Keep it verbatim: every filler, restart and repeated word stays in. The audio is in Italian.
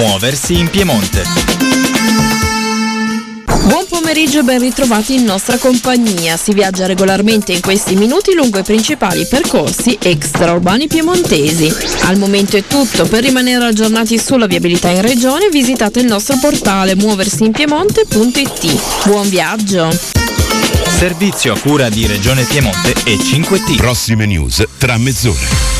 Muoversi in Piemonte. Buon pomeriggio e ben ritrovati in nostra compagnia. Si viaggia regolarmente in questi minuti lungo i principali percorsi extraurbani piemontesi. Al momento è tutto. Per rimanere aggiornati sulla viabilità in regione visitate il nostro portale muoversiinpiemonte punto it. Buon viaggio! Servizio a cura di Regione Piemonte e cinque T. Prossime news tra mezz'ora.